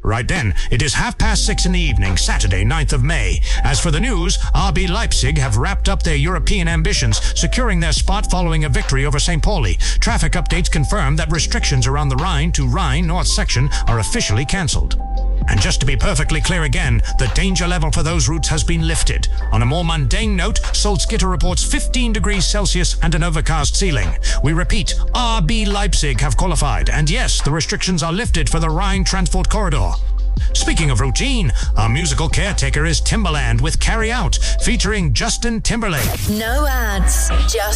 Right then, it is 6:30 in the evening, Saturday, 9th of May. As for the news, RB Leipzig have wrapped up their European ambitions, securing their spot following a victory over St. Pauli. Traffic updates confirm that restrictions around the Rhine to Rhine North section are officially cancelled. And just to be perfectly clear again, the danger level for those routes has been lifted. On a more mundane note, Salzgitter reports 15 degrees Celsius and an overcast ceiling. We repeat, RB Leipzig have qualified, and yes, the restrictions are lifted for the Rhine Transport Corridor. Speaking of routine, our musical caretaker is Timbaland with Carry Out, featuring Justin Timberlake. No ads, just